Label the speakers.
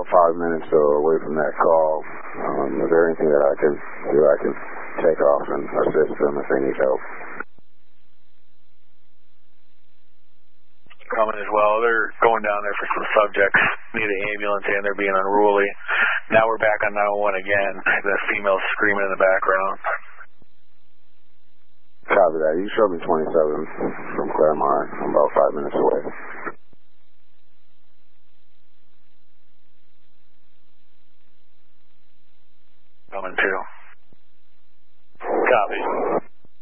Speaker 1: 5 minutes away from that call. Is there anything that I can do? I can take off and assist them if they need help.
Speaker 2: Coming as well. They're going down there for some subjects near the ambulance and they're being unruly. Now we're back on 911 again. The female's screaming in the background.
Speaker 1: Copy that. You showed me 27 from Claremont. I'm about 5 minutes away.